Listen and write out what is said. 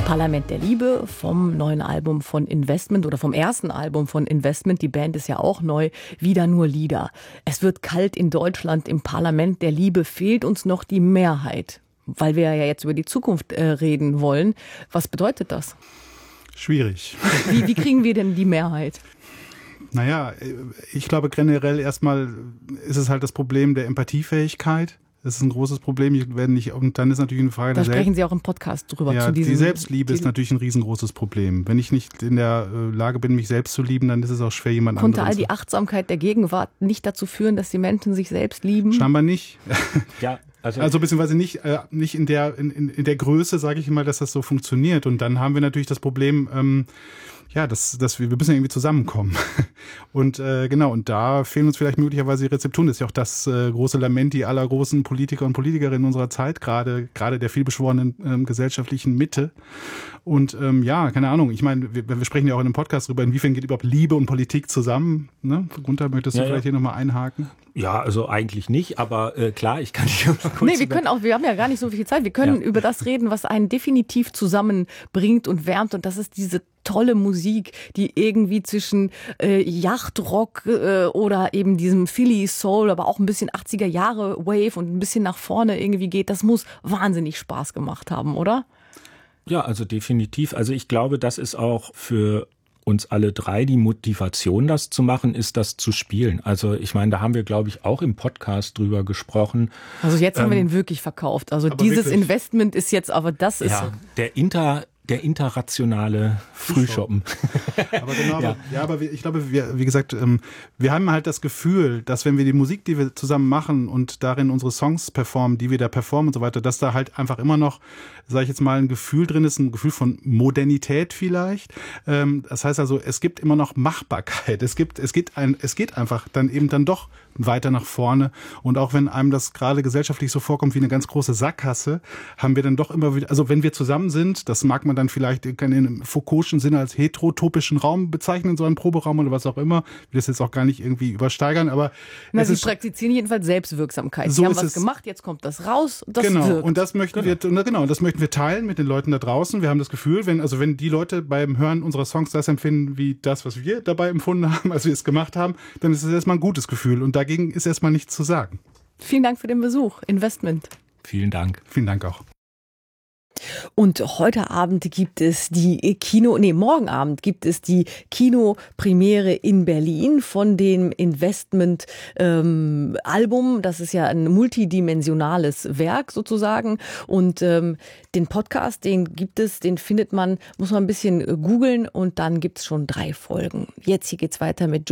Parlament der Liebe vom neuen Album von Investment oder vom ersten Album von Investment. Die Band ist ja auch neu. Wieder nur Lieder. Es wird kalt in Deutschland. Im Parlament der Liebe fehlt uns noch die Mehrheit. Weil wir ja jetzt über die Zukunft reden wollen. Was bedeutet das? Schwierig. Wie kriegen wir denn die Mehrheit? Naja, ich glaube generell erstmal ist es halt das Problem der Empathiefähigkeit. Das ist ein großes Problem. Und dann ist natürlich eine Frage da sprechen Sie auch im Podcast drüber. Ja, die Selbstliebe ist natürlich ein riesengroßes Problem. Wenn ich nicht in der Lage bin, mich selbst zu lieben, dann ist es auch schwer, jemand anderen zu lieben. Konnte all die Achtsamkeit der Gegenwart nicht dazu führen, dass die Menschen sich selbst lieben? Scheinbar nicht. Ja. Also beziehungsweise nicht in der Größe, sage ich mal, dass das so funktioniert. Und dann haben wir natürlich das Problem, dass wir müssen irgendwie zusammenkommen. Und genau, und da fehlen uns vielleicht möglicherweise die Rezepturen. Das ist ja auch das große Lamenti aller großen Politiker und Politikerinnen unserer Zeit, gerade der vielbeschworenen gesellschaftlichen Mitte. Und keine Ahnung, ich meine, wir sprechen ja auch in einem Podcast darüber, inwiefern geht überhaupt Liebe und Politik zusammen. Ne? Gunther, möchtest du vielleicht hier nochmal einhaken? Ja, also eigentlich nicht, aber klar, ich kann dich mal kurz... Nee, wir haben ja gar nicht so viel Zeit. Wir können über das reden, was einen definitiv zusammenbringt und wärmt. Und das ist diese tolle Musik, die irgendwie zwischen Yachtrock oder eben diesem Philly Soul, aber auch ein bisschen 80er Jahre Wave und ein bisschen nach vorne irgendwie geht. Das muss wahnsinnig Spaß gemacht haben, oder? Ja, also definitiv. Also ich glaube, das ist auch für uns alle drei die Motivation, das zu machen, ist das zu spielen. Also ich meine, da haben wir, glaube ich, auch im Podcast drüber gesprochen. Also jetzt haben wir den wirklich verkauft. Also dieses wirklich? Investment ist jetzt, aber das ist... Ja, der interrationale Frühshoppen. Aber genau, aber ich glaube, wie gesagt, wir haben halt das Gefühl, dass wenn wir die Musik, die wir zusammen machen und darin unsere Songs performen, die wir da performen und so weiter, dass da halt einfach immer noch, sage ich jetzt mal, ein Gefühl drin ist, ein Gefühl von Modernität vielleicht. Das heißt also, es gibt immer noch Machbarkeit. Es geht einfach dann doch weiter nach vorne. Und auch wenn einem das gerade gesellschaftlich so vorkommt wie eine ganz große Sackgasse, haben wir dann doch immer wieder, also wenn wir zusammen sind, das mag man dann vielleicht in Foucault'schen Sinne als heterotopischen Raum bezeichnen, so einen Proberaum oder was auch immer, will das jetzt auch gar nicht irgendwie übersteigern, aber... Sie praktizieren jedenfalls Selbstwirksamkeit. So Sie haben was gemacht, jetzt kommt das raus und das wirkt. Und das möchten wir teilen mit den Leuten da draußen. Wir haben das Gefühl, wenn die Leute beim Hören unserer Songs das empfinden, wie das, was wir dabei empfunden haben, als wir es gemacht haben, dann ist es erstmal ein gutes Gefühl und dagegen ist erstmal nichts zu sagen. Vielen Dank für den Besuch. Investment. Vielen Dank. Vielen Dank auch. Und heute Abend gibt es morgen Abend gibt es die Kinopremiere in Berlin von dem Investment Album. Das ist ja ein multidimensionales Werk sozusagen. Und den Podcast, den findet man, muss man ein bisschen googeln und dann gibt's schon 3 Folgen. Jetzt hier geht's weiter mit